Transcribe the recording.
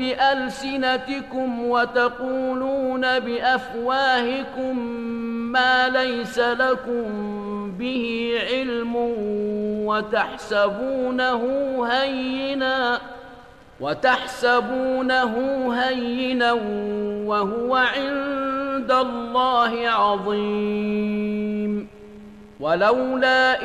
بألسنتكم وتقولون بأفواهكم ما ليس لكم به علم وتحسبونه هينا وهو عند الله عظيم. ولولا